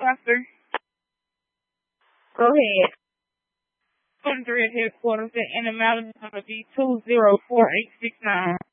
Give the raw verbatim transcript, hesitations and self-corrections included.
Buster. Go ahead. Hundred headquarters in the Malibu B two zero four eight six nine.